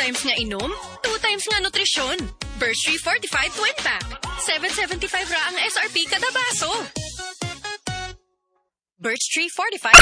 times nga inom, 2 times nga nutrisyon. Birch Tree Fortified Twin Pack. 7.75 ra ang SRP kada baso. Birch Tree Fortified